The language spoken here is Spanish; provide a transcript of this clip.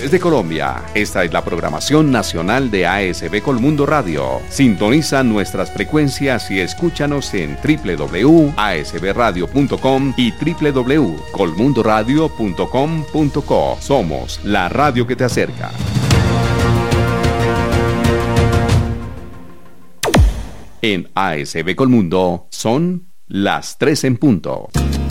Desde Colombia, esta es la programación nacional de ASB Colmundo Radio. Sintoniza nuestras frecuencias y escúchanos en www.asbradio.com y www.colmundoradio.com.co. Somos la radio que te acerca. En ASB Colmundo son las 3 en punto.